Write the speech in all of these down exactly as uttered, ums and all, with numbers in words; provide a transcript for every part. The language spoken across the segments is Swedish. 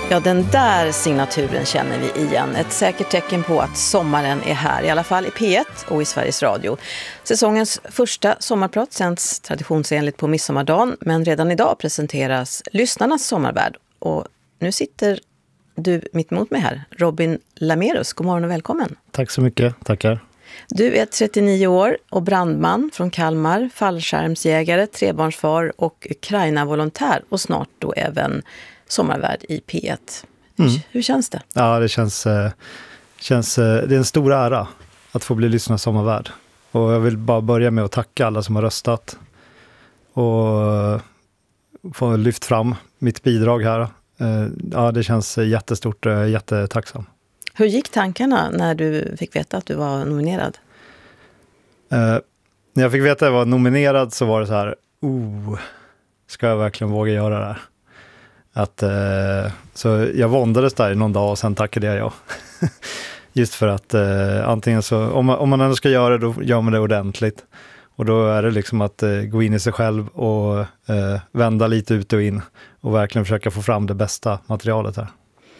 Ja, den där signaturen känner vi igen. Ett säkert tecken på att sommaren är här, i alla fall i P ett och i Sveriges Radio. Säsongens första sommarprat sänds traditionsenligt på midsommardagen, men redan idag presenteras lyssnarnas sommarvärld. Och nu sitter du mitt emot mig här, Robin Lamerus. God morgon och välkommen. Tack så mycket, tackar. Du är trettionio år och brandman från Kalmar, fallskärmsjägare, trebarnsfar och Ukraina-volontär och snart då även sommarvärd i P ett. Hur, mm. hur känns det? Ja, det känns, känns... Det är en stor ära att få bli lyssnad sommarvärd. Och jag vill bara börja med att tacka alla som har röstat. Och få lyft fram mitt bidrag här. Ja, det känns jättestort och jag är jättetacksam. Hur gick tankarna när du fick veta att du var nominerad? Eh, när jag fick veta att jag var nominerad så var det så här, oh, ska jag verkligen våga göra det här? Att, eh, så jag våndades där i någon dag och sen tackade jag ja. Just för att eh, antingen så, om man, om man ändå ska göra det, då gör man det ordentligt. Och då är det liksom att eh, gå in i sig själv och eh, vända lite ut och in och verkligen försöka få fram det bästa materialet här.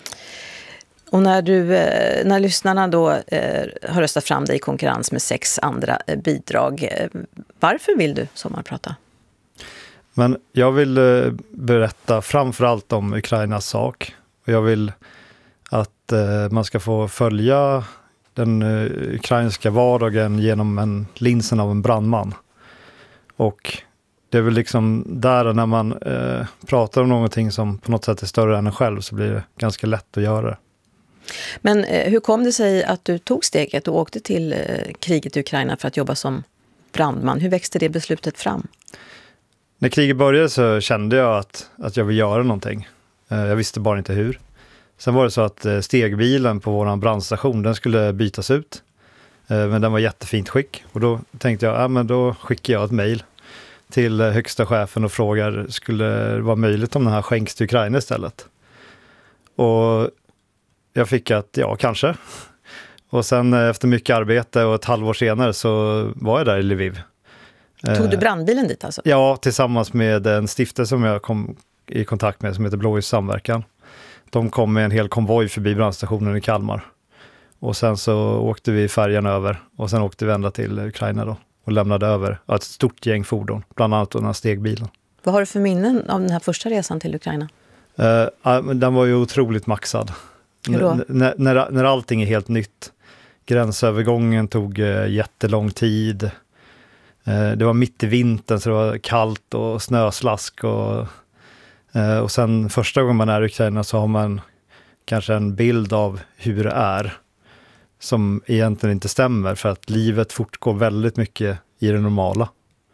Och när, du, när lyssnarna då eh, har röstat fram dig i konkurrens med sex andra eh, bidrag, eh, varför vill du sommarprata? Men jag vill eh, berätta framförallt om Ukrainas sak. Och jag vill att eh, man ska få följa den eh, ukrainska vardagen genom en linsen av en brandman. Och det är väl liksom där när man eh, pratar om någonting som på något sätt är större än en själv så blir det ganska lätt att göra det. Men eh, hur kom det sig att du tog steget och åkte till eh, kriget i Ukraina för att jobba som brandman? Hur växte det beslutet fram? När kriget började så kände jag att, att jag vill göra någonting. Eh, jag visste bara inte hur. Sen var det så att eh, stegbilen på vår brandstation, den skulle bytas ut. Eh, men den var jättefint skick. Och då tänkte jag, ja, men då skickar jag ett mejl till eh, högsta chefen och frågar, skulle det vara möjligt om den här skänks till Ukraina istället? Och jag fick att, ja, kanske. Och sen efter mycket arbete och ett halvår senare så var jag där i Lviv. Tog du brandbilen dit alltså? Ja, tillsammans med en stiftelse som jag kom i kontakt med som heter Blåljus samverkan. De kom med en hel konvoj förbi brandstationen i Kalmar. Och sen så åkte vi färjan över och sen åkte vi ända till Ukraina då. Och lämnade över ett stort gäng fordon, bland annat den här stegbilen. Vad har du för minnen av den här första resan till Ukraina? Uh, den var ju otroligt maxad. N- när, när, när allting är helt nytt. Gränsövergången tog uh, jättelång tid. Uh, det var mitt i vintern så det var kallt och snöslask. Och, uh, och sen första gången man är i Ukraina så har man kanske en bild av hur det är. Som egentligen inte stämmer för att livet fortgår väldigt mycket i det normala.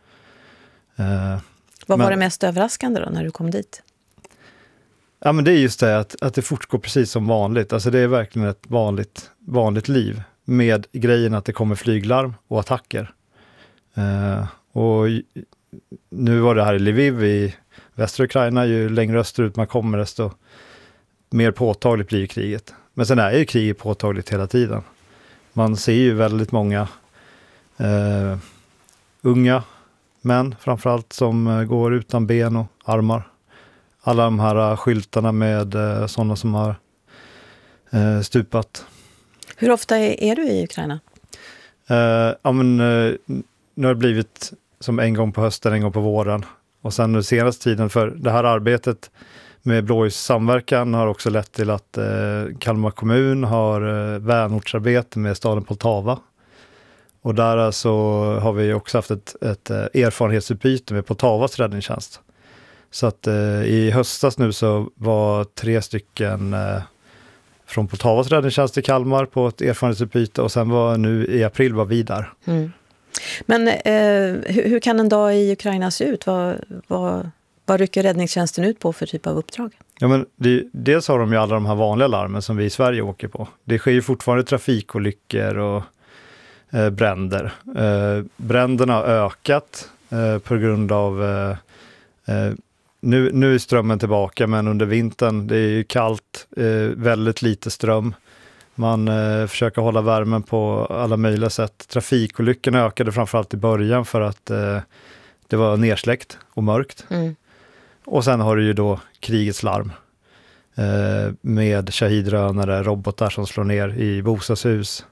Uh, Vad men, var det mest överraskande då när du kom dit? Ja, men det är just det att, att det fortgår precis som vanligt. Alltså det är verkligen ett vanligt, vanligt liv med grejen att det kommer flyglarm och attacker. Uh, och nu var det här i Lviv i västra Ukraina. Ju längre österut man kommer desto mer påtagligt blir kriget. Men sen är ju kriget påtagligt hela tiden. Man ser ju väldigt många uh, unga män framförallt som uh, går utan ben och armar. Alla de här skyltarna med eh, sådana som har eh, stupat. Hur ofta är, är du i Ukraina? Eh, ja, men, eh, nu har det blivit som en gång på hösten, en gång på våren. Och sen nu senaste tiden, för det här arbetet med Blåljus samverkan har också lett till att eh, Kalmar kommun har eh, vänortsarbete med staden Poltava. Och där så har vi också haft ett, ett erfarenhetsutbyte med Poltavas räddningstjänst. Så att eh, i höstas nu så var tre stycken eh, från Poltavas räddningstjänst i Kalmar på ett erfarenhetsutbyte och sen var nu i april var vi där. Mm. Men eh, hur, hur kan en dag i Ukraina se ut? Vad, vad, vad rycker räddningstjänsten ut på för typ av uppdrag? Ja, men det, dels har de ju alla de här vanliga larmen som vi i Sverige åker på. Det sker ju fortfarande trafikolyckor och eh, bränder. Eh, bränderna har ökat eh, på grund av eh, eh, Nu, nu är strömmen tillbaka, men under vintern, det är ju kallt, eh, väldigt lite ström. Man eh, försöker hålla värmen på alla möjliga sätt. Trafikolyckorna ökade framförallt i början för att eh, det var nersläckt och mörkt. Mm. Och sen har du ju då krigets larm. eh, med shahidrönare, robotar som slår ner i bostadshus,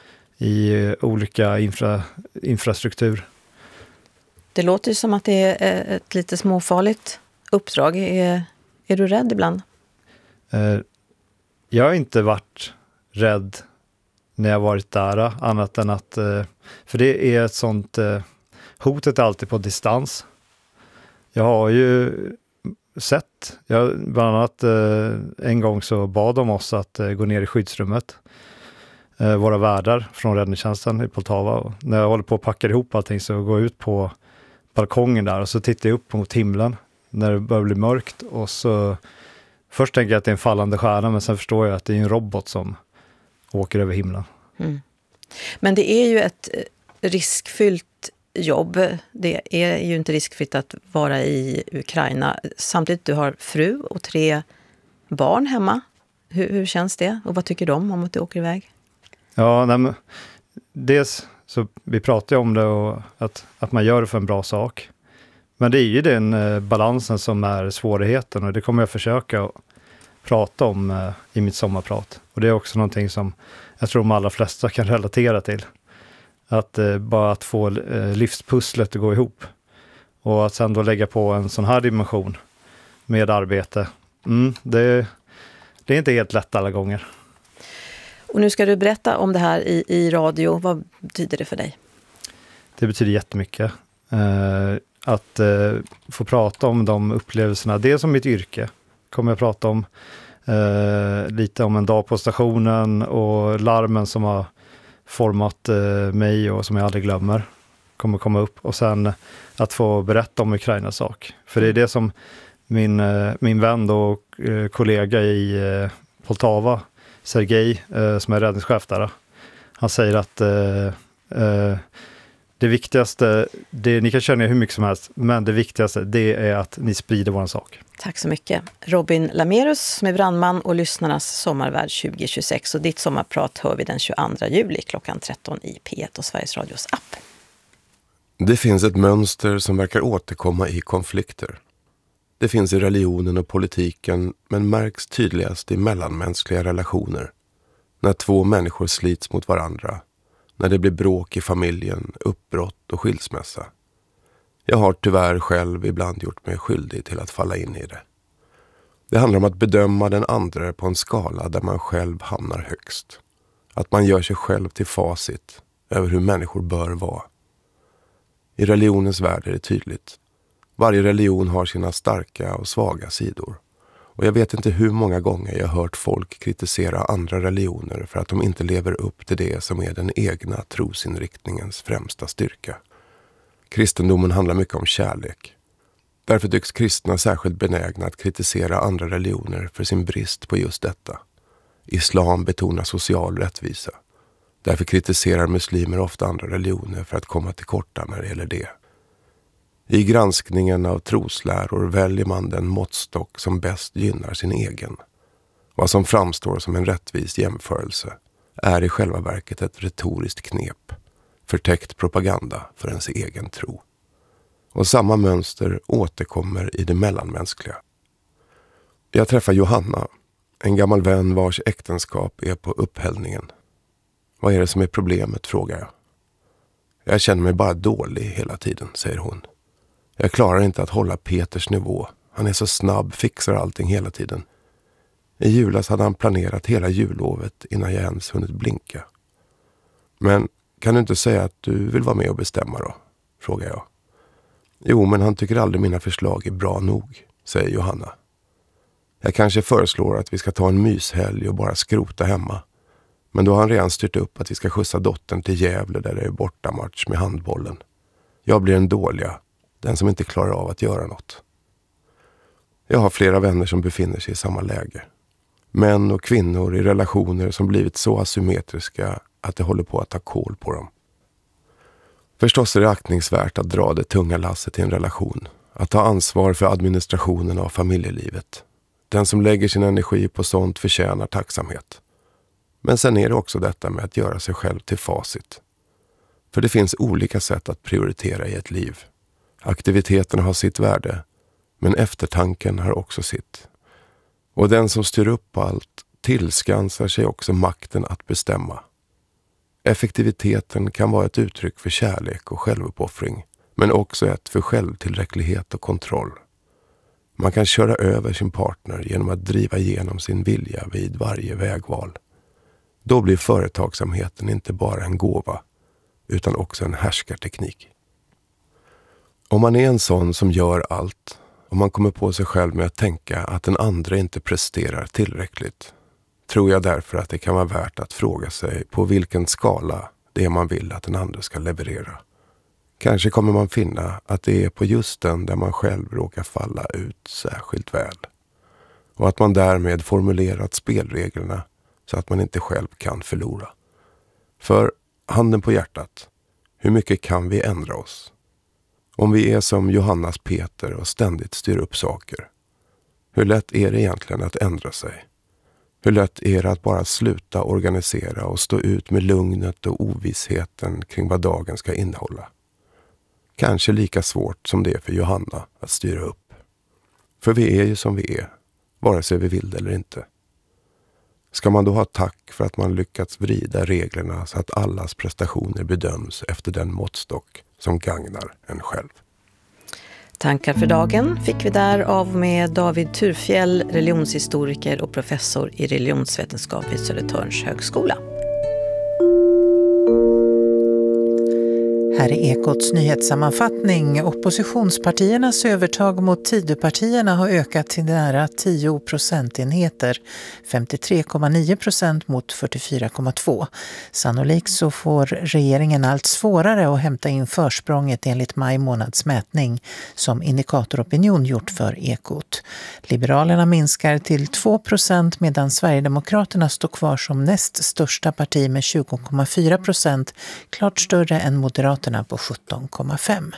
i eh, olika infra, infrastruktur. Det låter ju som att det är ett lite småfarligt uppdrag. Är, är du rädd ibland? Eh, jag har inte varit rädd när jag varit där, annat än att, eh, för det är ett sånt, eh, hotet är alltid på distans. Jag har ju sett, jag, bland annat eh, en gång så bad de oss att eh, gå ner i skyddsrummet. Eh, våra värdar från räddningstjänsten i Poltava. Och när jag håller på att packa ihop allting så går jag ut på balkongen där och så tittar jag upp mot himlen när det börjar bli mörkt. Och så först tänker jag att det är en fallande stjärna, men sen förstår jag att det är en robot som åker över himlen. Mm. Men det är ju ett riskfyllt jobb. Det är ju inte riskfritt att vara i Ukraina. Samtidigt du har fru och tre barn hemma. Hur, hur känns det? Och vad tycker de om att du åker iväg? Ja, nej, men dels så vi pratar ju om det och att, att man gör det för en bra sak. Men det är ju den eh, balansen som är svårigheten, och det kommer jag försöka att prata om eh, i mitt sommarprat. Och det är också någonting som jag tror de allra flesta kan relatera till. Att eh, bara att få eh, livspusslet att gå ihop. Och att sen då lägga på en sån här dimension med arbete. Mm, det, det är inte helt lätt alla gånger. Och nu ska du berätta om det här i, i radio. Vad betyder det för dig? Det betyder jättemycket. Eh, att eh, få prata om de upplevelserna. Det är som mitt yrke. Kommer jag prata om eh, lite om en dag på stationen och larmen som har format eh, mig och som jag aldrig glömmer. Kommer komma upp. Och sen att få berätta om Ukrainas sak. För det är det som min, eh, min vän och eh, kollega i eh, Poltava, Sergej, eh, som är räddningschef där, han säger att eh, eh, det viktigaste, det, ni kan känna hur mycket som helst, men det viktigaste det är att ni sprider vår sak. Tack så mycket. Robin Lamerus som är brandman och lyssnarnas sommarvärd tjugo tjugosex. Och ditt sommarprat hör vi den tjugoandra juli klockan tretton i P ett och Sveriges Radios app. Det finns ett mönster som verkar återkomma i konflikter. Det finns i religionen och politiken, men märks tydligast i mellanmänskliga relationer. När två människor slits mot varandra. När det blir bråk i familjen, uppbrott och skilsmässa. Jag har tyvärr själv ibland gjort mig skyldig till att falla in i det. Det handlar om att bedöma den andra på en skala där man själv hamnar högst. Att man gör sig själv till facit över hur människor bör vara. I religionens värld är det tydligt. Varje religion har sina starka och svaga sidor. Och jag vet inte hur många gånger jag hört folk kritisera andra religioner för att de inte lever upp till det som är den egna trosinriktningens främsta styrka. Kristendomen handlar mycket om kärlek. Därför tycks kristna särskilt benägna att kritisera andra religioner för sin brist på just detta. Islam betonar social rättvisa. Därför kritiserar muslimer ofta andra religioner för att komma till korta när det gäller det. I granskningen av trosläror väljer man den måttstock som bäst gynnar sin egen. Vad som framstår som en rättvis jämförelse är i själva verket ett retoriskt knep, förtäckt propaganda för ens egen tro. Och samma mönster återkommer i det mellanmänskliga. Jag träffar Johanna, en gammal vän vars äktenskap är på upphällningen. Vad är det som är problemet, frågar jag. Jag känner mig bara dålig hela tiden, säger hon. Jag klarar inte att hålla Peters nivå. Han är så snabb, fixar allting hela tiden. I julas hade han planerat hela jullovet innan jag ens hunnit blinka. Men kan du inte säga att du vill vara med och bestämma då? Frågar jag. Jo, men han tycker aldrig mina förslag är bra nog, säger Johanna. Jag kanske föreslår att vi ska ta en myshelg och bara skrota hemma. Men då har han redan styrt upp att vi ska skjutsa dottern till Gävle där det är bortamatch med handbollen. Jag blir en dåliga, den som inte klarar av att göra något. Jag har flera vänner som befinner sig i samma läge. Män och kvinnor i relationer som blivit så asymmetriska att det håller på att ta kål på dem. Förstås är det aktningsvärt att dra det tunga lasset i en relation. Att ta ansvar för administrationen av familjelivet. Den som lägger sin energi på sånt förtjänar tacksamhet. Men sen är det också detta med att göra sig själv till facit. För det finns olika sätt att prioritera i ett liv. Aktiviteterna har sitt värde, men eftertanken har också sitt. Och den som styr upp allt tillskansar sig också makten att bestämma. Effektiviteten kan vara ett uttryck för kärlek och självuppoffring, men också ett för självtillräcklighet och kontroll. Man kan köra över sin partner genom att driva igenom sin vilja vid varje vägval. Då blir företagsamheten inte bara en gåva, utan också en härskarteknik. Om man är en sån som gör allt, och man kommer på sig själv med att tänka att den andra inte presterar tillräckligt, tror jag därför att det kan vara värt att fråga sig på vilken skala det är man vill att den andra ska leverera. Kanske kommer man finna att det är på just den där man själv råkar falla ut särskilt väl. Och att man därmed formulerat spelreglerna så att man inte själv kan förlora. För handen på hjärtat, hur mycket kan vi ändra oss? Om vi är som Johannas Peter och ständigt styr upp saker. Hur lätt är det egentligen att ändra sig? Hur lätt är det att bara sluta organisera och stå ut med lugnet och ovissheten kring vad dagen ska innehålla? Kanske lika svårt som det är för Johanna att styra upp. För vi är ju som vi är, vare sig vi vill det eller inte. Ska man då ha tack för att man lyckats vrida reglerna så att allas prestationer bedöms efter den måttstock som gagnar en själv? Tankar för dagen fick vi där av med David Thurfjell, religionshistoriker och professor i religionsvetenskap vid Södertörns högskola. Här är Ekots nyhetssammanfattning. Oppositionspartiernas övertag mot Tidöpartierna har ökat till nära tio procentenheter. femtiotre komma nio procent mot fyrtiofyra komma två. Sannolikt så får regeringen allt svårare att hämta in försprånget enligt maj månads mätning som Indikatoropinion gjort för Ekot. Liberalerna minskar till två procent medan Sverigedemokraterna står kvar som näst största parti med tjugo komma fyra procent, klart större än Moderaterna på sjutton komma fem.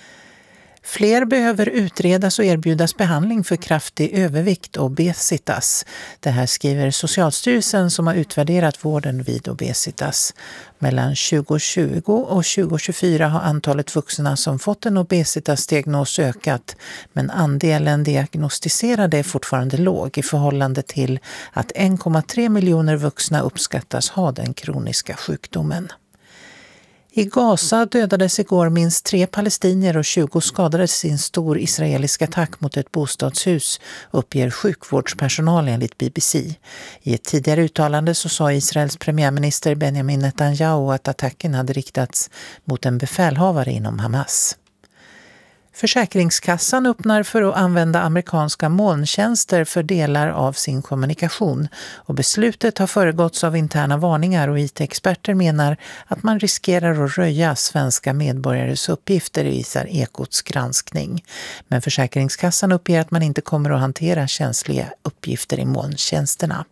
Fler behöver utredas och erbjudas behandling för kraftig övervikt och obesitas. Det här skriver Socialstyrelsen som har utvärderat vården vid obesitas. Mellan tjugo tjugo och tjugo tjugofyra har antalet vuxna som fått en obesitasdiagnos ökat, men andelen diagnostiserade är fortfarande låg i förhållande till att en komma tre miljoner vuxna uppskattas ha den kroniska sjukdomen. I Gaza dödades igår minst tre palestinier och tjugo skadades i en stor israelisk attack mot ett bostadshus, uppger sjukvårdspersonal enligt B B C. I ett tidigare uttalande så sa Israels premiärminister Benjamin Netanyahu att attacken hade riktats mot en befälhavare inom Hamas. Försäkringskassan öppnar för att använda amerikanska molntjänster för delar av sin kommunikation och beslutet har föregåtts av interna varningar och I T-experter menar att man riskerar att röja svenska medborgares uppgifter, visar Ekots granskning. Men Försäkringskassan uppger att man inte kommer att hantera känsliga uppgifter i molntjänsterna.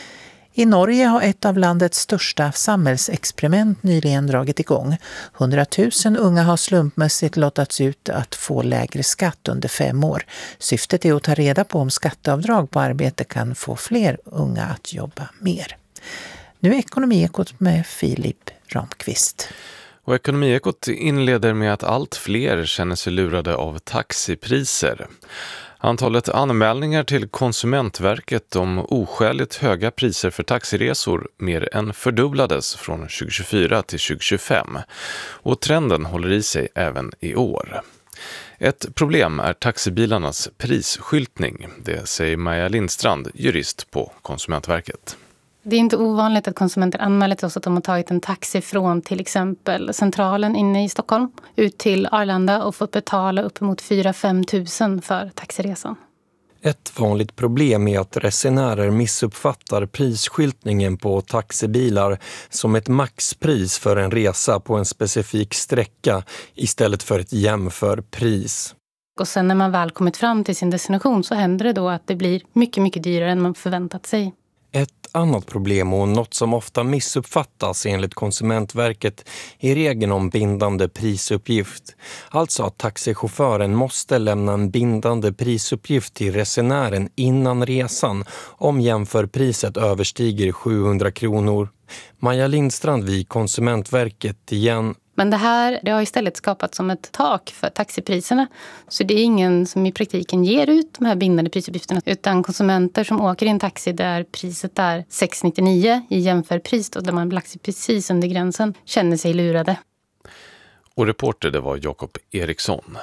I Norge har ett av landets största samhällsexperiment nyligen dragit igång. hundratusen unga har slumpmässigt lottats ut att få lägre skatt under fem år. Syftet är att ta reda på om skatteavdrag på arbete kan få fler unga att jobba mer. Nu är Ekonomiekot med Filip Ramqvist. Och Ekonomiekot inleder med att allt fler känner sig lurade av taxipriser. Antalet anmälningar till Konsumentverket om oskäligt höga priser för taxiresor mer än fördubblades från tjugo tjugofyra till tjugo tjugofem och trenden håller i sig även i år. Ett problem är taxibilarnas prisskyltning, det säger Maja Lindstrand, jurist på Konsumentverket. Det är inte ovanligt att konsumenter anmäler till oss att de har tagit en taxi från till exempel centralen inne i Stockholm ut till Arlanda och fått betala uppemot fyra till fem tusen för taxiresan. Ett vanligt problem är att resenärer missuppfattar prisskyltningen på taxibilar som ett maxpris för en resa på en specifik sträcka istället för ett jämförpris. Och sen när man väl kommit fram till sin destination så händer det då att det blir mycket, mycket dyrare än man förväntat sig. Ett annat problem och något som ofta missuppfattas enligt Konsumentverket är regeln om bindande prisuppgift. Alltså att taxichauffören måste lämna en bindande prisuppgift till resenären innan resan om jämförpriset överstiger sjuhundra kronor. Maja Lindstrand vid Konsumentverket igen. Men det här det har istället skapat som ett tak för taxipriserna. Så det är ingen som i praktiken ger ut de här bindande prisuppgifterna. Utan konsumenter som åker i en taxi där priset är sex nittionio i jämförpris och där man lagt sig precis under gränsen känner sig lurade. Och reporter det var Jakob Eriksson.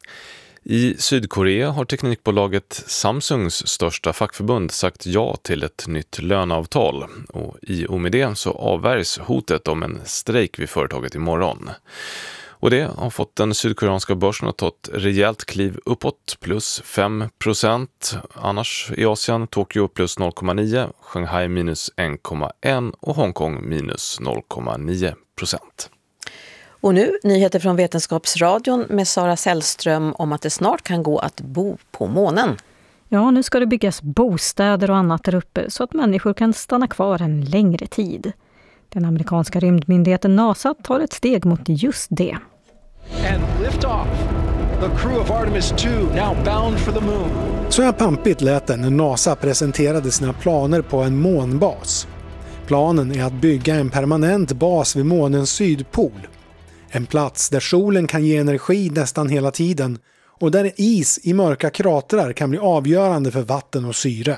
I Sydkorea har teknikbolaget Samsungs största fackförbund sagt ja till ett nytt löneavtal. Och i och med det så avvärjs hotet om en strejk vid företaget imorgon. Och det har fått den sydkoreanska börsen att ta ett rejält kliv uppåt, plus fem procent. Annars i Asien, Tokyo plus noll komma nio, Shanghai minus en komma ett och Hongkong minus noll komma nio procent. Och nu nyheter från Vetenskapsradion med Sara Sällström om att det snart kan gå att bo på månen. Ja, nu ska det byggas bostäder och annat där uppe så att människor kan stanna kvar en längre tid. Den amerikanska rymdmyndigheten NASA tar ett steg mot just det. And lift off. The crew of Artemis two now bound for the moon. Så här pampigt lät det när NASA presenterade sina planer på en månbas. Planen är att bygga en permanent bas vid månens sydpol. En plats där solen kan ge energi nästan hela tiden och där is i mörka kratrar kan bli avgörande för vatten och syre.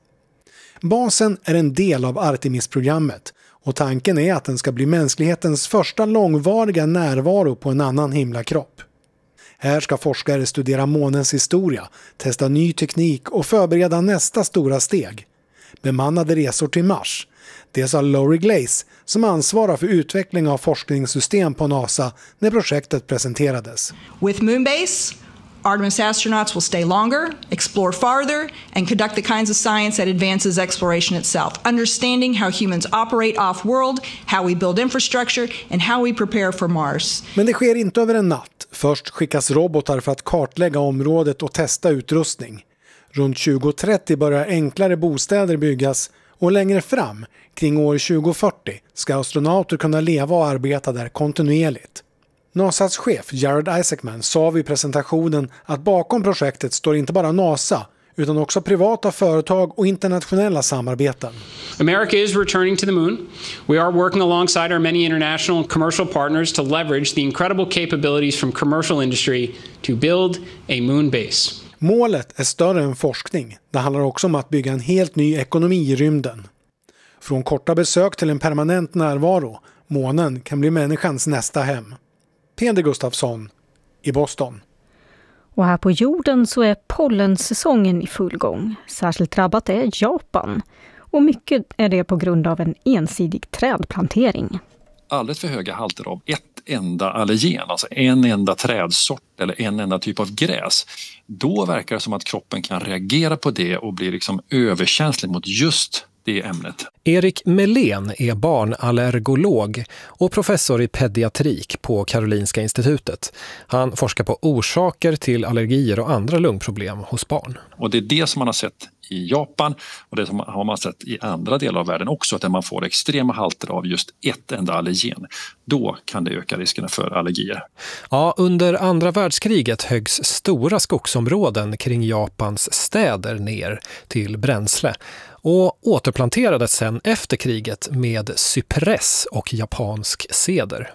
Basen är en del av Artemis-programmet och tanken är att den ska bli mänsklighetens första långvariga närvaro på en annan himlakropp. Här ska forskare studera månens historia, testa ny teknik och förbereda nästa stora steg. Bemannade resor till Mars. Det sa Laurie Glaze som ansvarar för utveckling av forskningssystem på NASA när projektet presenterades. With Moonbase, Artemis astronauts will stay longer, explore farther, and conduct the kinds of science that advances exploration itself. Understanding how humans operate off-world, how we build infrastructure, and how we prepare for Mars. Men det sker inte över en natt. Först skickas robotar för att kartlägga området och testa utrustning. Runt tjugo trettio börjar enklare bostäder byggas och längre fram, kring år tjugo fyrtio, ska astronauter kunna leva och arbeta där kontinuerligt. NASAs chef Jared Isaacman sa vid presentationen att bakom projektet står inte bara NASA utan också privata företag och internationella samarbeten. America is returning to the moon. We are working alongside our many international and commercial partners to leverage the incredible capabilities from commercial industry to build a moon base. Målet är större än forskning. Det handlar också om att bygga en helt ny ekonomi i rymden. Från korta besök till en permanent närvaro, månen kan bli människans nästa hem. Peder Gustafsson i Boston. Och här på jorden så är pollensäsongen i full gång. Särskilt drabbat är Japan. Och mycket är det på grund av en ensidig trädplantering. Alldeles för höga halter av ett enda allergen, alltså en enda trädsort eller en enda typ av gräs. Då verkar det som att kroppen kan reagera på det och bli liksom överkänslig mot just det ämnet. Erik Melén är barnallergolog och professor i pediatrik på Karolinska institutet. Han forskar på orsaker till allergier och andra lungproblem hos barn. Och det är det som man har sett i Japan och det som har man sett i andra delar av världen också, att man får extrema halter av just ett enda allergen. Då kan det öka riskerna för allergier. Ja, under andra världskriget höggs stora skogsområden kring Japans städer ner till bränsle och återplanterades sedan efter kriget med cypress och japansk ceder.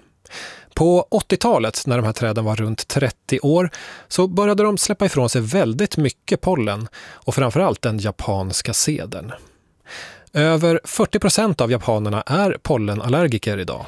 På åttiotalet, när de här träden var runt trettio år, så började de släppa ifrån sig väldigt mycket pollen och framförallt den japanska cedern. Över fyrtio procent av japanerna är pollenallergiker idag.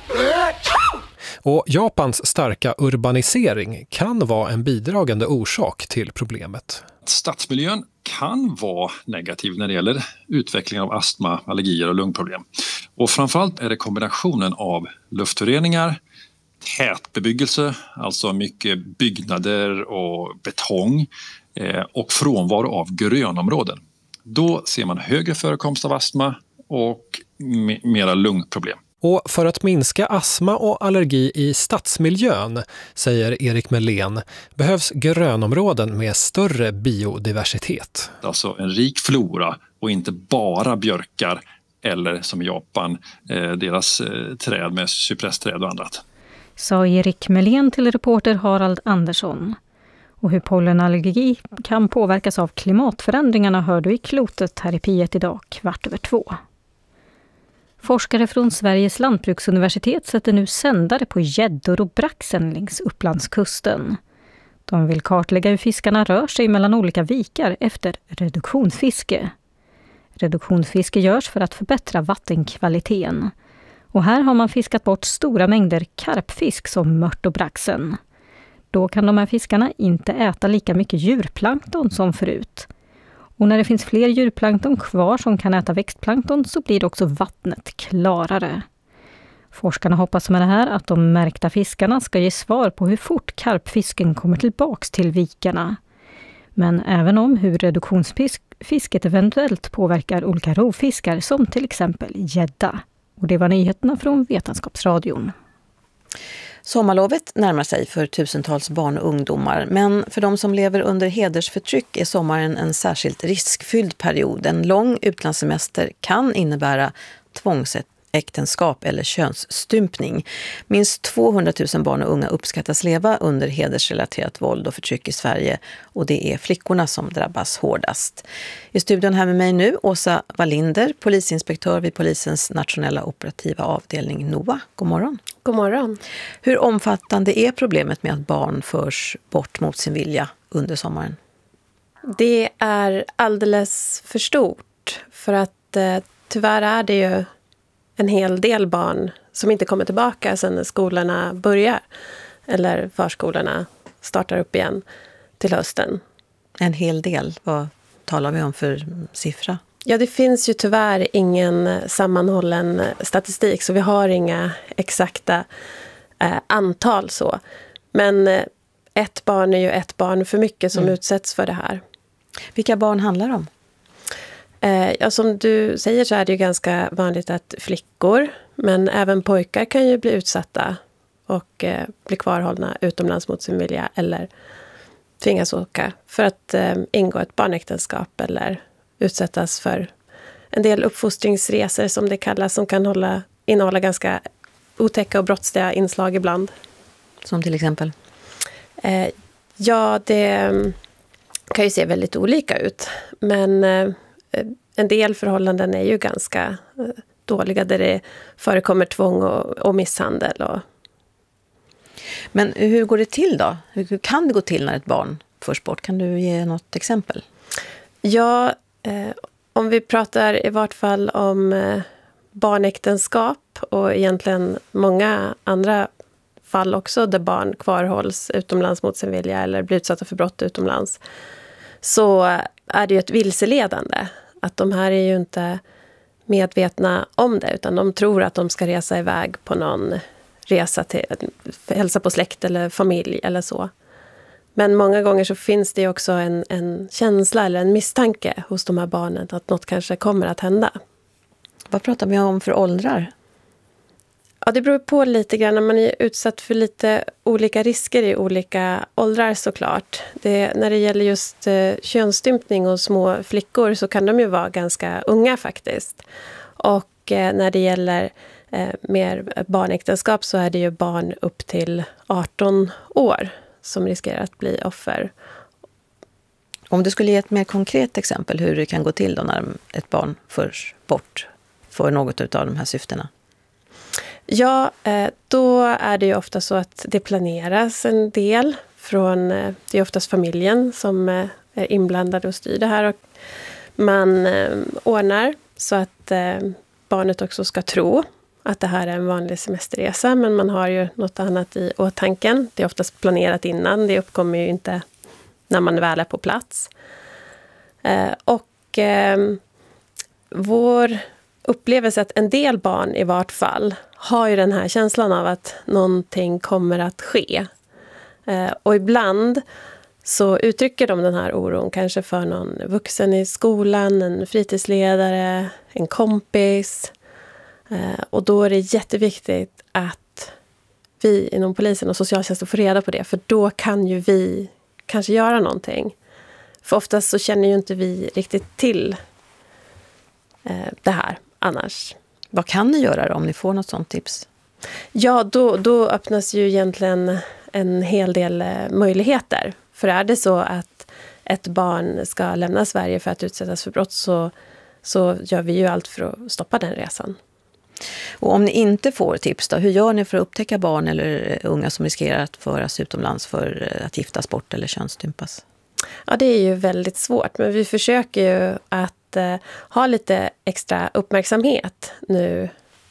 Och Japans starka urbanisering kan vara en bidragande orsak till problemet. Stadsmiljön kan vara negativ när det gäller utvecklingen av astma, allergier och lungproblem. Och framförallt är det kombinationen av luftföroreningar, tätbebyggelse, alltså mycket byggnader och betong eh, och frånvaro av grönområden. Då ser man högre förekomst av astma och m- mera lungproblem. Och för att minska astma och allergi i stadsmiljön, säger Erik Melén, behövs grönområden med större biodiversitet. Alltså en rik flora och inte bara björkar eller som i Japan, eh, deras eh, träd med cypressträd och annat. Sa Erik Melén till reporter Harald Andersson. Och hur pollenallergi kan påverkas av klimatförändringarna hör du i Klotet här i P ett idag, kvart över två. Forskare från Sveriges lantbruksuniversitet sätter nu sändare på gäddor och braxen längs Upplandskusten. De vill kartlägga hur fiskarna rör sig mellan olika vikar efter reduktionsfiske. Reduktionsfiske görs för att förbättra vattenkvaliteten. Och här har man fiskat bort stora mängder karpfisk som mört och braxen. Då kan de här fiskarna inte äta lika mycket djurplankton som förut. Och när det finns fler djurplankton kvar som kan äta växtplankton så blir också vattnet klarare. Forskarna hoppas med det här att de märkta fiskarna ska ge svar på hur fort karpfisken kommer tillbaks till vikarna. Men även om hur reduktionsfisket eventuellt påverkar olika rovfiskar som till exempel gädda. Och det var nyheterna från Vetenskapsradion. Sommarlovet närmar sig för tusentals barn och ungdomar, men för de som lever under hedersförtryck är sommaren en särskilt riskfylld period. En lång utlandssemester kan innebära tvångsäktenskap eller könsstympning. Minst tvåhundratusen barn och unga uppskattas leva under hedersrelaterat våld och förtryck i Sverige, och det är flickorna som drabbas hårdast. I studion här med mig nu, Åsa Wallinder, polisinspektör vid polisens nationella operativa avdelning NOA. God morgon. God morgon. Hur omfattande är problemet med att barn förs bort mot sin vilja under sommaren? Det är alldeles för stort, för att eh, tyvärr är det ju en hel del barn som inte kommer tillbaka sen när skolorna börjar eller förskolorna startar upp igen till hösten. En hel del? Vad talar vi om för siffra? Ja, det finns ju tyvärr ingen sammanhållen statistik, så vi har inga exakta eh, antal så. Men eh, ett barn är ju ett barn för mycket som mm. utsätts för det här. Vilka barn handlar det om? Eh, ja, som du säger så är det ju ganska vanligt att flickor, men även pojkar kan ju bli utsatta och eh, bli kvarhållna utomlands mot sin vilja eller tvingas åka för att eh, ingå ett barnäktenskap eller utsättas för en del uppfostringsresor som det kallas, som kan hålla, innehålla ganska otäcka och brottsliga inslag ibland. Som till exempel? Eh, ja, det kan ju se väldigt olika ut. Men eh, en del förhållanden är ju ganska eh, dåliga där det förekommer tvång och, och misshandel. Och... Men hur går det till då? Hur kan det gå till när ett barn förs bort? Kan du ge något exempel? Ja, eh, om vi pratar i vart fall om eh, barnäktenskap och egentligen många andra fall också där barn kvarhålls utomlands mot sin vilja eller blir utsatta för brott utomlands, så är det ju ett vilseledande. Att de här är ju inte medvetna om det, utan de tror att de ska resa iväg på någon resa till hälsa på släkt eller familj eller så. Men många gånger så finns det också en, en känsla eller en misstanke hos de här barnen att något kanske kommer att hända. Vad pratar vi om för åldrar? Ja, det beror på lite grann. När man är utsatt för lite olika risker i olika åldrar såklart. Det, när det gäller just eh, könsstympning och små flickor så kan de ju vara ganska unga faktiskt. Och eh, när det gäller eh, mer barnäktenskap så är det ju barn upp till arton år som riskerar att bli offer. Om du skulle ge ett mer konkret exempel hur det kan gå till då när ett barn förs bort för något av de här syftena? Ja, då är det ju ofta så att det planeras en del från, det är oftast familjen som är inblandad och styr det här. Och man ordnar så att barnet också ska tro att det här är en vanlig semesterresa, men man har ju något annat i åtanken. Det är oftast planerat innan, det uppkommer ju inte när man väl är på plats. Och vår upplevelse att en del barn i vart fall har ju den här känslan av att någonting kommer att ske. Eh, och ibland så uttrycker de den här oron kanske för någon vuxen i skolan, en fritidsledare, en kompis. Eh, och då är det jätteviktigt att vi inom polisen och socialtjänsten får reda på det, för då kan ju vi kanske göra någonting. För oftast så känner ju inte vi riktigt till eh, det här annars. Vad kan ni göra då, om ni får något sånt tips? Ja, då, då öppnas ju egentligen en hel del möjligheter. För är det så att ett barn ska lämna Sverige för att utsättas för brott så, så gör vi ju allt för att stoppa den resan. Och om ni inte får tips då, hur gör ni för att upptäcka barn eller unga som riskerar att föras utomlands för att giftas bort eller könsstympas? Ja, det är ju väldigt svårt, men vi försöker ju att eh, ha lite extra uppmärksamhet nu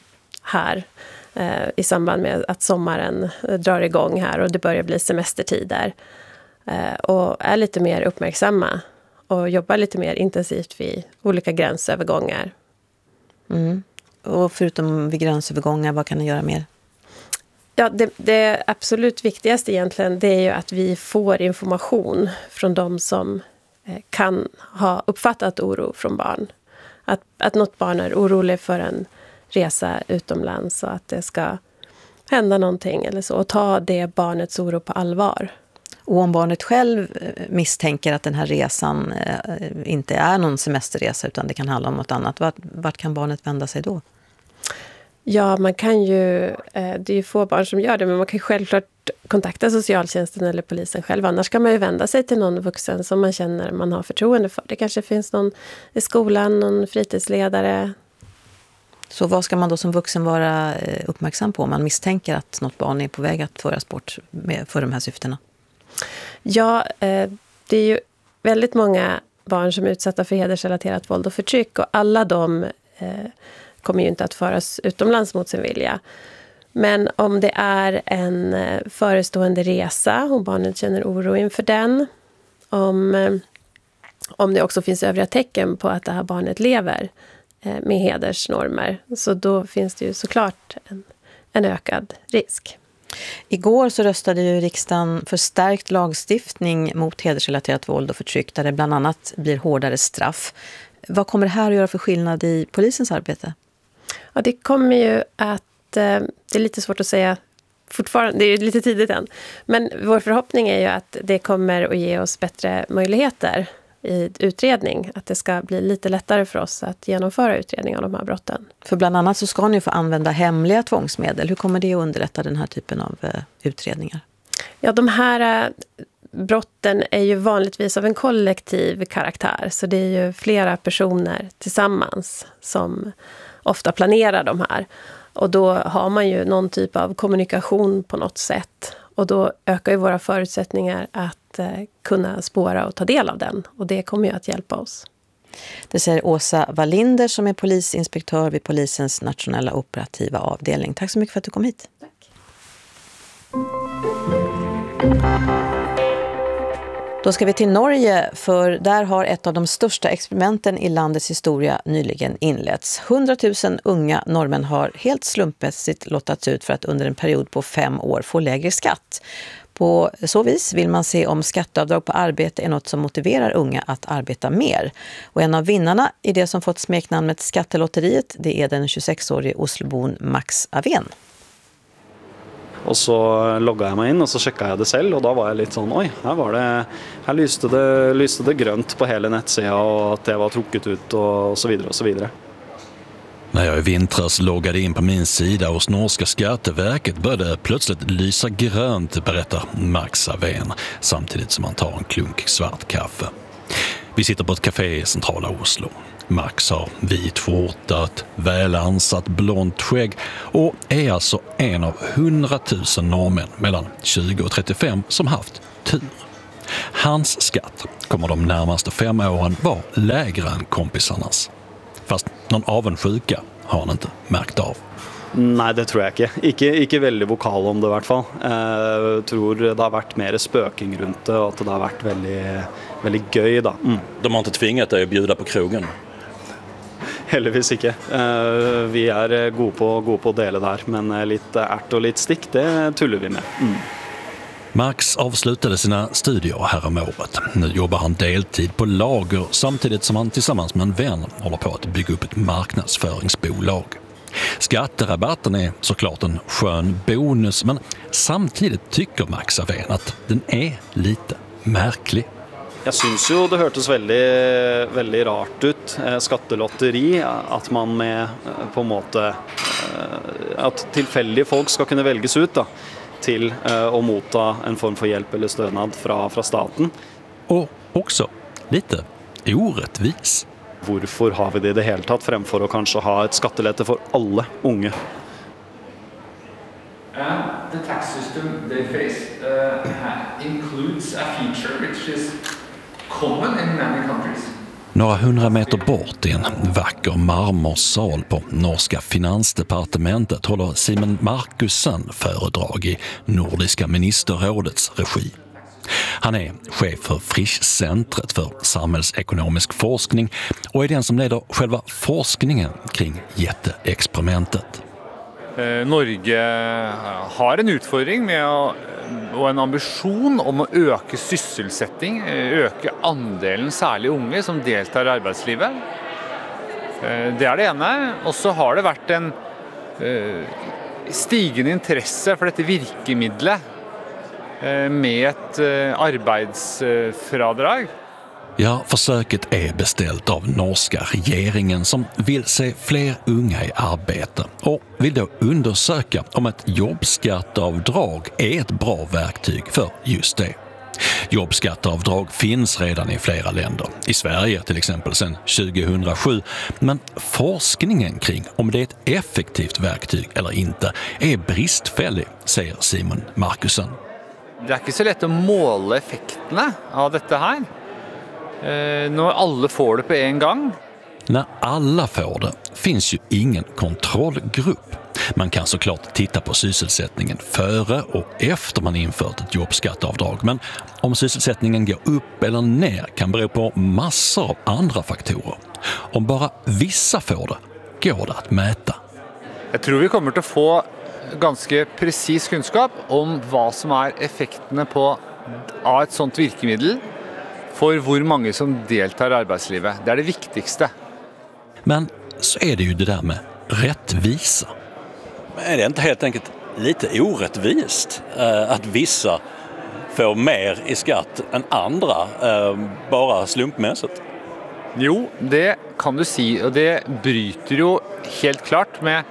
här eh, i samband med att sommaren drar igång här och det börjar bli semestertider. Eh, och är lite mer uppmärksamma och jobbar lite mer intensivt vid olika gränsövergångar. Mm. Och förutom vid gränsövergångar, vad kan ni göra mer? Ja, det, det absolut viktigaste egentligen, det är ju att vi får information från de som eh, kan ha uppfattat oro från barn. Att, att något barn är orolig för en resa utomlands och att det ska hända någonting eller så. Och ta det barnets oro på allvar. Och om barnet själv misstänker att den här resan eh, inte är någon semesterresa utan det kan handla om något annat, vart, vart kan barnet vända sig då? Ja, man kan ju, det är ju få barn som gör det, men man kan självklart kontakta socialtjänsten eller polisen själv. Annars kan man ju vända sig till någon vuxen som man känner man har förtroende för. Det kanske finns någon i skolan, någon fritidsledare. Så vad ska man då som vuxen vara uppmärksam på om man misstänker att något barn är på väg att föras bort med, för de här syftena? Ja, det är ju väldigt många barn som är utsatta för hedersrelaterat våld och förtryck, och alla de kommer ju inte att föras utomlands mot sin vilja. Men om det är en förestående resa och barnet känner oro inför den, om, om det också finns övriga tecken på att det här barnet lever med hedersnormer, så då finns det ju såklart en, en ökad risk. Igår så röstade ju riksdagen för stärkt lagstiftning mot hedersrelaterat våld och förtryck, där det bland annat blir hårdare straff. Vad kommer det här att göra för skillnad i polisens arbete? Ja, det kommer ju att, det är lite svårt att säga fortfarande, det är ju lite tidigt än. Men vår förhoppning är ju att det kommer att ge oss bättre möjligheter i utredning. Att det ska bli lite lättare för oss att genomföra utredning av de här brotten. För bland annat så ska ni få använda hemliga tvångsmedel. Hur kommer det att underlätta den här typen av utredningar? Ja, de här brotten är ju vanligtvis av en kollektiv karaktär. Så det är ju flera personer tillsammans som ofta planerar de här. Och då har man ju någon typ av kommunikation på något sätt. Och då ökar ju våra förutsättningar att eh, kunna spåra och ta del av den. Och det kommer ju att hjälpa oss. Det säger Åsa Wallinder som är polisinspektör vid polisens nationella operativa avdelning. Tack så mycket för att du kom hit. Tack. Då ska vi till Norge, för där har ett av de största experimenten i landets historia nyligen inletts. hundratusen unga norrmän har helt slumpmässigt lottats ut för att under en period på fem år få lägre skatt. På så vis vill man se om skatteavdrag på arbete är något som motiverar unga att arbeta mer. Och en av vinnarna i det som fått smeknamnet Skattelotteriet, det är den tjugosexårige Oslobon Max Aven. Og så logga jeg meg inn, og så sjekka jeg det selv, og da var jeg litt sånn, oi, her var det, her lyste det, lyste det grønt på hele nettsida, og at det var trukket ut, og så videre, og så videre. När jag i vintras loggade in på min sida hos norska Skatteverket började det plötsligt lysa grönt, berättar Max Aven, samtidigt som han tar en klunk svart kaffe. Vi sitter på ett café i centrala Oslo. Max har vit skjorta, ett välansatt blont skägg och är alltså en av hundratusen norrmän mellan tjugo och trettiofem som haft tur. Hans skatt kommer de närmaste fem åren vara lägre än kompisarnas. Fast någon avundsjuka har han inte märkt av. Nej, det tror jag inte. Ikke, ikke veldig vokal om det i hvert fall. Jeg tror det har vært mer spøking rundt det, og at det har vært veldig, veldig gøy da. Mm. De har inte tvingat dig att bjuda på krogen? Heldigvis ikke. Vi er gode på, gode på å dele der, men litt ärt og litt stikk, det tuller vi med. Mm. Max avslutade sina studier här om året. Nu jobbar han deltid på lager samtidigt som han tillsammans med en vän håller på att bygga upp ett marknadsföringsbolag. Skatterabatten är såklart en skön bonus, men samtidigt tycker Max Aven att den är lite märklig. Jag syns ju det hørtes väldigt väldigt rart ut, skattelotteri, att man med på en måte att tillfälliga folk ska kunna väljas ut då till att motta en form för hjälp eller stöd från från staten. Och också lite orättvis. Varför har vi det i det hele tatt fremfor å kanskje ha et skattelette for alle unge? tax system they face uh, includes a feature which is common in many countries. Några hundra meter bort i en vacker marmorsal på norska finansdepartementet håller Simen Markussen föredrag i Nordiska ministerrådets regi. Han är chef för Frischcentret för samhällsekonomisk forskning och är den som leder själva forskningen kring jätteexperimentet. Eh, Norge har en utfordring med å, og en ambisjon om å øke sysselsetting, øke andelen særlig unge som deltar i arbeidslivet. Eh, det er det ene. Og så har det vært en eh, stigende interesse for dette virkemidlet eh, med et eh, arbeidsfradrag. Ja, försöket är beställt av norska regeringen som vill se fler unga i arbete och vill då undersöka om ett jobbskatteavdrag är ett bra verktyg för just det. Jobbskatteavdrag finns redan i flera länder, i Sverige till exempel sedan tjugohundrasju, men forskningen kring om det är ett effektivt verktyg eller inte är bristfällig, säger Simen Markussen. Det är inte så lätt att måla effekterna av detta här. Eh, när alla får det på en gång. När alla får det finns ju ingen kontrollgrupp. Man kan såklart titta på sysselsättningen före och efter man infört ett jobbskatteavdrag. Men om sysselsättningen går upp eller ner kan bero på massor av andra faktorer. Om bara vissa får det, går det att mäta. Jag tror vi kommer att få ganska precis kunskap om vad som är effekterna på av ett sånt virkemiddel för hur många som deltar i arbetslivet. Det är det viktigaste. Men så är det ju det där med rättvisa. Men är det inte helt enkelt lite orättvist eh, att vissa får mer i skatt än andra eh, bara slumpmässigt? Jo, det kan du si, och det bryter ju helt klart med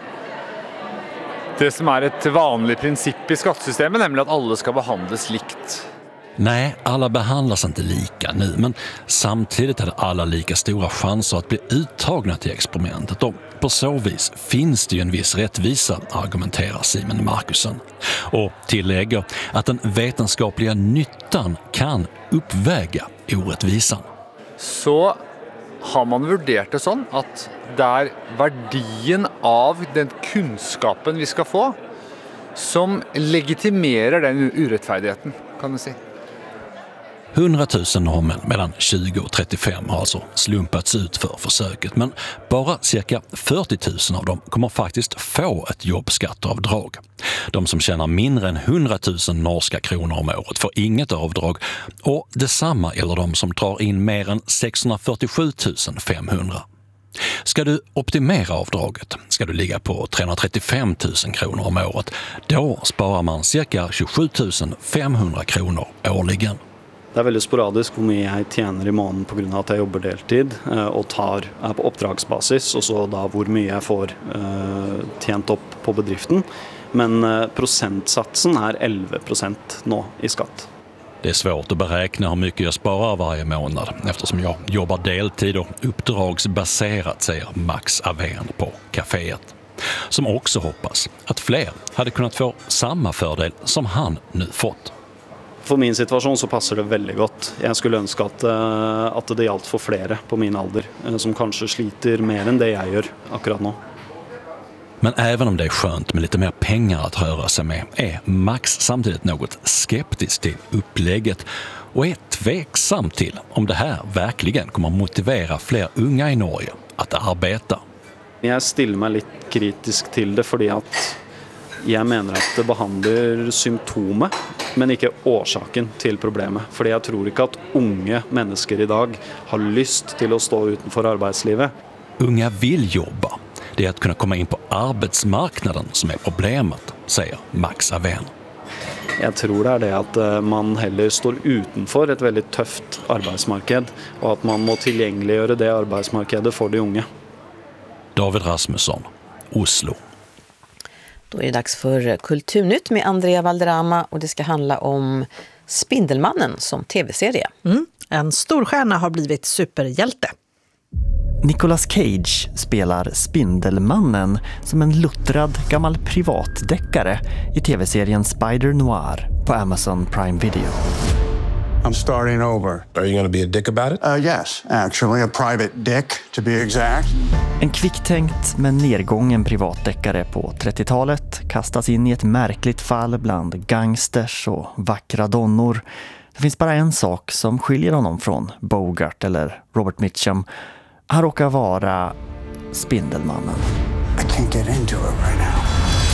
det som är ett vanligt princip i skattesystemet, nämligen att alla ska behandlas likt. Nej, alla behandlas inte lika nu, men samtidigt är det alla lika stora chanser att bli uttagna till experimentet och på så vis finns det ju en viss rättvisa, argumenterar Simen Markussen. Och tillägger att den vetenskapliga nyttan kan uppväga orättvisan. Så har man värderat det så att det är värdien av den kunskapen vi ska få som legitimerar den orättfärdigheten, kan man säga. hundratusen norrmän mellan tjugo och trettiofem har alltså slumpats ut för försöket, men bara cirka fyrtiotusen av dem kommer faktiskt få ett jobbskatteavdrag. De som tjänar mindre än hundratusen norska kronor om året får inget avdrag och detsamma gäller de som drar in mer än sexhundrafyrtiosjutusen femhundra. Ska du optimera avdraget ska du ligga på trehundratrettiofemtusen kronor om året. Då sparar man cirka tjugosjutusen femhundra kronor årligen. Det är väldigt sporadiskt hur mycket jag tjänar i månaden på grund av att jag jobbar deltid och tar är på uppdragsbasis och så då hur mycket jag får uh, tjänt upp på bedriften. Men uh, procentsatsen är elva procent nu i skatt. Det är svårt att beräkna hur mycket jag sparar varje månad eftersom jag jobbar deltid och uppdragsbaserat, säger Max Avén på kaféet. Som också hoppas att fler hade kunnat få samma fördel som han nu fått. För min situation så passar det väldigt gott. Jag skulle önska att, att det gällde för flera på min ålder som kanske sliter mer än det jag gör akkurat nu. Men även om det är skönt med lite mer pengar att röra sig med är Max samtidigt något skeptisk till upplägget och är tveksam till om det här verkligen kommer motivera fler unga i Norge att arbeta. Jag ställer mig lite kritisk till det för att jag menar att det behandlar symptomet men inte orsaken till problemet. För jag tror inte att unga människor idag har lust till att stå utanför arbetslivet. Unga vill jobba. Det är att kunna komma in på arbetsmarknaden som är problemet, säger Max Avén. Jag tror det är det att man heller står utanför ett väldigt tufft arbetsmarknad och att man må tillgängliggöra det arbetsmarknaden för de unga. David Rasmusson, Oslo. Då är det dags för Kulturnytt med Andrea Valderrama och det ska handla om Spindelmannen som tv-serie. Mm. En storstjärna har blivit superhjälte. Nicolas Cage spelar Spindelmannen som en luttrad gammal privatdeckare i tv-serien Spider Noir på Amazon Prime Video. I'm starting over. Are you going to be a dick about it? Uh, yes, actually. A private dick, to be exact. En kvicktänkt men nedgången privatdeckare på trettiotalet kastas in i ett märkligt fall bland gangsters och vackra donnor. Det finns bara en sak som skiljer honom från Bogart eller Robert Mitchum. Han råkar vara Spindelmannen. I can't get into it right now.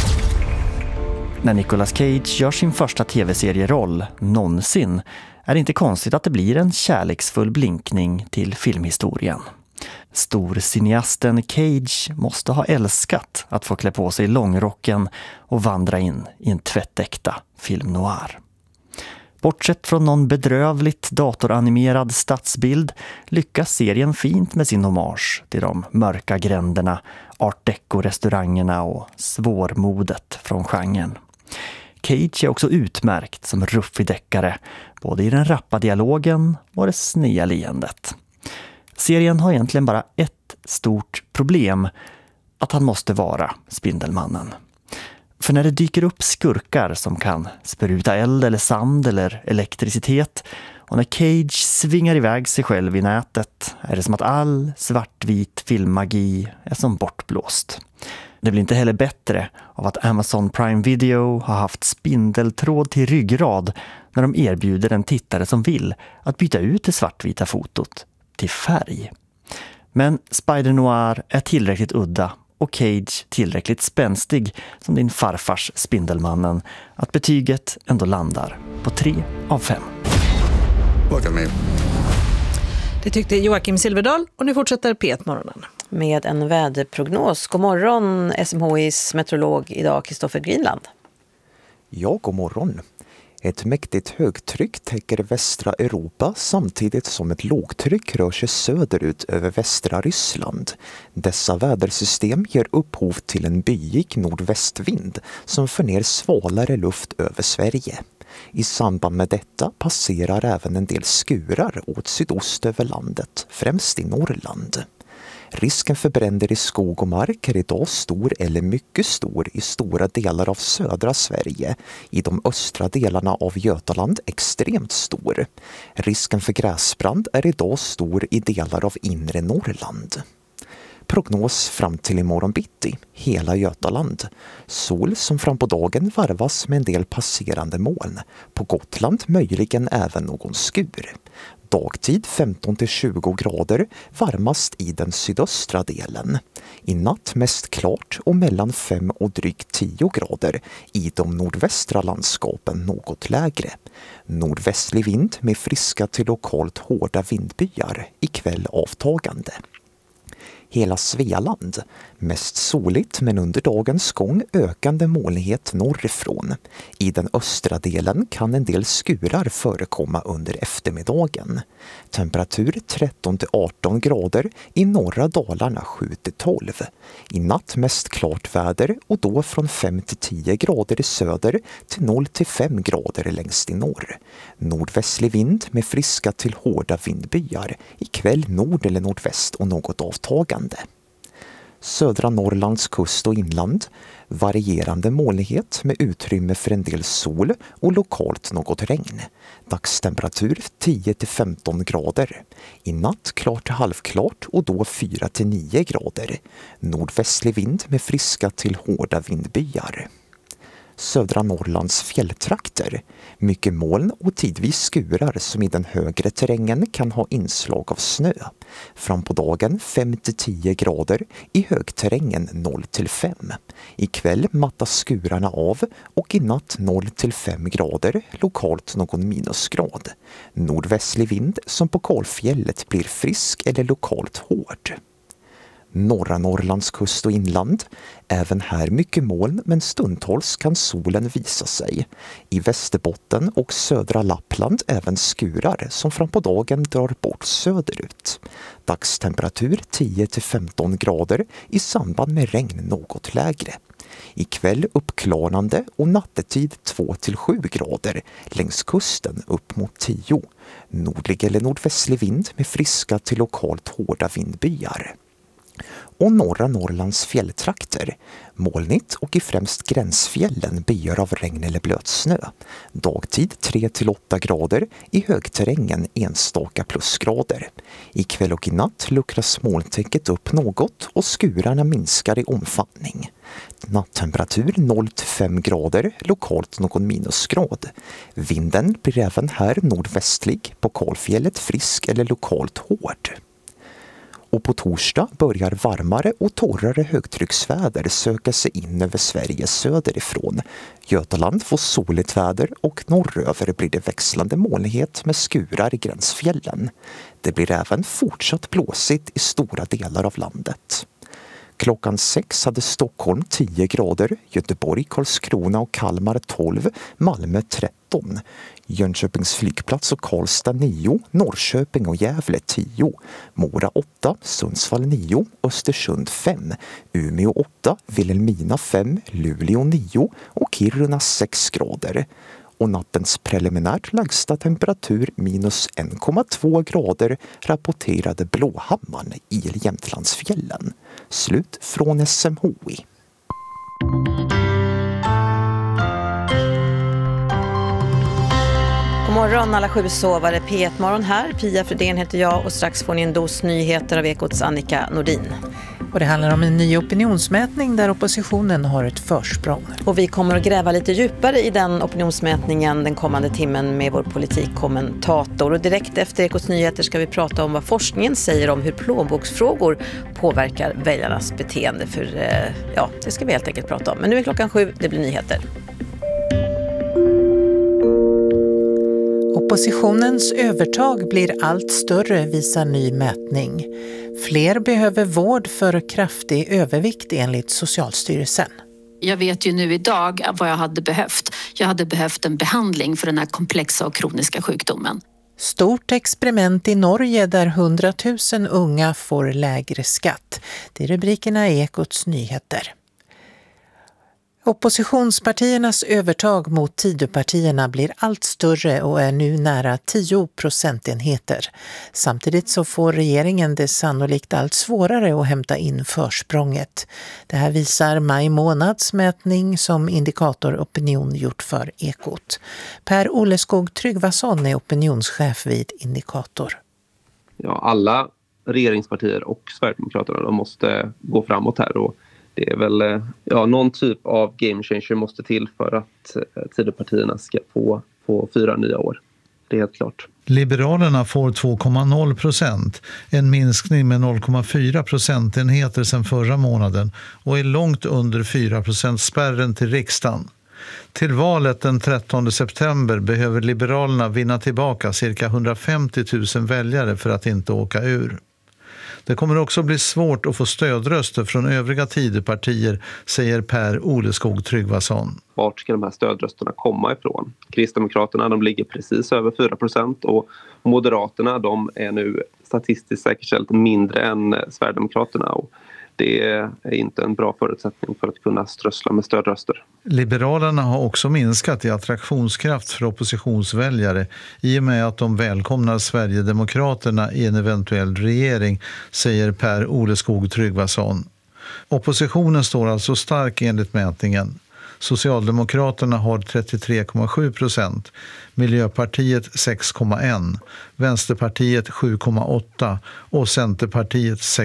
När Nicolas Cage gör sin första tv-serieroll någonsin är det inte konstigt att det blir en kärleksfull blinkning till filmhistorien. Storcineasten Cage måste ha älskat att få klä på sig långrocken och vandra in i en tvättäkta film noir. Bortsett från någon bedrövligt datoranimerad stadsbild lyckas serien fint med sin hommage till de mörka gränderna, art deco-restaurangerna och svårmodet från genren. Cage är också utmärkt som ruffig deckare, både i den rappa dialogen och det snea leendet. Serien har egentligen bara ett stort problem, att han måste vara Spindelmannen. För när det dyker upp skurkar som kan spruta eld eller sand eller elektricitet, och när Cage svingar iväg sig själv i nätet, är det som att all svartvit filmmagi är som bortblåst. Det blir inte heller bättre av att Amazon Prime Video har haft spindeltråd till ryggrad när de erbjuder en tittare som vill att byta ut det svartvita fotot till färg. Men Spider Noir är tillräckligt udda och Cage tillräckligt spänstig som din farfars Spindelmannen att betyget ändå landar på tre av fem. Look at me. Det tyckte Joakim Silverdal och nu fortsätter P ett-morgonen. Med en väderprognos. God morgon S M H I:s meteorolog idag Kristoffer Grinland. Ja, god morgon. Ett mäktigt högtryck täcker västra Europa samtidigt som ett lågtryck rör sig söderut över västra Ryssland. Dessa vädersystem ger upphov till en byig nordvästvind som för ner svalare luft över Sverige. I samband med detta passerar även en del skurar åt sydost över landet, främst i Norrland. Risken för bränder i skog och mark är idag stor eller mycket stor i stora delar av södra Sverige. I de östra delarna av Götaland extremt stor. Risken för gräsbrand är idag stor i delar av inre Norrland. Prognos fram till imorgon bitti, hela Götaland. Sol som fram på dagen varvas med en del passerande moln. På Gotland möjligen även någon skur. Dagtid femton till tjugo grader, varmast i den sydöstra delen. I natt mest klart och mellan fem och drygt tio grader. I de nordvästra landskapen något lägre. Nordvästlig vind med friska till lokalt hårda vindbyar, ikväll avtagande. Hela Svealand. Mest soligt men under dagens gång ökande molnighet norrifrån. I den östra delen kan en del skurar förekomma under eftermiddagen. Temperatur tretton till arton grader, i norra Dalarna sju till tolv. I natt mest klart väder och då från fem till tio grader i söder till noll till fem grader längst i norr. Nordvästlig vind med friska till hårda vindbyar. Ikväll nord eller nordväst och något avtagande. Södra Norrlands kust och inland, varierande molnighet med utrymme för en del sol och lokalt något regn. Dagstemperatur tio till femton grader. I natt klart till halvklart och då fyra till nio grader. Nordvästlig vind med friska till hårda vindbyar. Södra Norrlands fjälltrakter. Mycket moln och tidvis skurar som i den högre terrängen kan ha inslag av snö. Fram på dagen fem till tio grader, i högterrängen noll till fem. Ikväll mattas skurarna av och i natt noll till fem grader, lokalt någon minusgrad. Nordvästlig vind som på kalfjället blir frisk eller lokalt hård. Norra Norrlands kust och inland. Även här mycket moln men stundtals kan solen visa sig. I Västerbotten och södra Lappland även skurar som fram på dagen drar bort söderut. Dagstemperatur tio till femton grader, i samband med regn något lägre. Ikväll uppklarande och nattetid två till sju grader. Längs kusten upp mot tio. Nordlig eller nordvästlig vind med friska till lokalt hårda vindbyar. Och norra Norrlands fjälltrakter. Molnigt och i främst gränsfjällen byar av regn eller blöt snö. Dagtid tre till åtta grader, i högterrängen enstaka plusgrader. I kväll och i natt luckras molntäcket upp något och skurarna minskar i omfattning. Nattemperatur noll till fem grader, lokalt någon minusgrad. Vinden blir även här nordvästlig, på kalfjället frisk eller lokalt hård. Och på torsdag börjar varmare och torrare högtrycksväder söka sig in över Sverige söderifrån. Götaland får soligt väder och norröver blir det växlande molnighet med skurar i gränsfjällen. Det blir även fortsatt blåsigt i stora delar av landet. Klockan sex hade Stockholm tio grader, Göteborg, Karlskrona och Kalmar tolv, Malmö tretton. Jönköpings flygplats och Karlstad nio, Norrköping och Gävle tio, Mora åtta, Sundsvall nio, Östersund fem, Umeå åtta, Vilhelmina fem, Luleå nio och Kiruna sex grader. Och nattens preliminärt lägsta temperatur minus en komma två grader rapporterade Blåhammarn i Jämtlandsfjällen. Slut från S M H I. God morgon alla sju sovare, P ett-morgon här. Pia Fredén heter jag och strax får ni en dos nyheter av Ekots Annika Nordin. Och det handlar om en ny opinionsmätning där oppositionen har ett försprång. Och vi kommer att gräva lite djupare i den opinionsmätningen den kommande timmen med vår politikkommentator. Och direkt efter Ekots nyheter ska vi prata om vad forskningen säger om hur plånboksfrågor påverkar väljarnas beteende. För ja, det ska vi helt enkelt prata om. Men nu är klockan sju, det blir nyheter. Oppositionens övertag blir allt större, visar ny mätning. Fler behöver vård för kraftig övervikt enligt Socialstyrelsen. Jag vet ju nu idag vad jag hade behövt. Jag hade behövt en behandling för den här komplexa och kroniska sjukdomen. Stort experiment i Norge där hundratusen unga får lägre skatt. Det är rubrikerna i Ekots nyheter. Oppositionspartiernas övertag mot Tidöpartierna blir allt större och är nu nära tio procentenheter. Samtidigt så får regeringen det sannolikt allt svårare att hämta in försprånget. Det här visar maj månads mätning som Indikator Opinion gjort för Ekot. Per Oleskog Tryggvason är opinionschef vid Indikator. Ja, alla regeringspartier och Sverigedemokraterna de måste gå framåt här och det är väl ja, någon typ av game changer måste till för att Tidöpartierna ska få, få fyra nya år. Det är helt klart. Liberalerna får två komma noll procent, en minskning med noll komma fyra procentenheter sedan förra månaden och är långt under fyra procent spärren till riksdagen. Till valet den trettonde september behöver Liberalerna vinna tillbaka cirka hundrafemtio tusen väljare för att inte åka ur. Det kommer också bli svårt att få stödröster från övriga Tidöpartier, säger Per Oleskog Tryggvason. Vart ska de här stödrösterna komma ifrån? Kristdemokraterna de ligger precis över fyra procent och Moderaterna de är nu statistiskt säkerställt mindre än Sverigedemokraterna och det är inte en bra förutsättning för att kunna strössla med stödröster. Liberalerna har också minskat i attraktionskraft för oppositionsväljare i och med att de välkomnar Sverigedemokraterna i en eventuell regering, säger Per Oleskog Tryggvason. Oppositionen står alltså stark enligt mätningen. Socialdemokraterna har trettiotre komma sju procent, Miljöpartiet sex komma ett, Vänsterpartiet sju komma åtta och Centerpartiet sex